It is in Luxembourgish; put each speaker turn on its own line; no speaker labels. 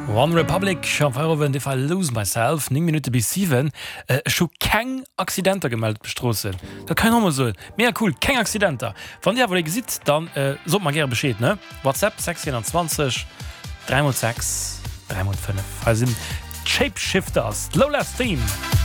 One Republic wenn de fall lose myself 9 Minuten bis 7 scho keng Accidenter gemeldet bestrossen. Da kann immer so mehr cool keng Accidenter. Van der wo ihr gesit dann so man gerne beschscheet ne WhatsApp 620 306 305 Shapeshifter Low Last Theme.